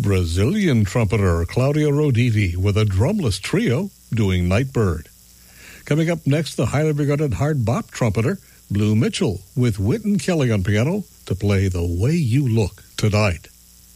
Brazilian trumpeter Claudio Roditi with a drumless trio doing Nightbird. Coming up next, the highly regarded hard bop trumpeter Blue Mitchell with Wynton Kelly on piano to play The Way You Look Tonight.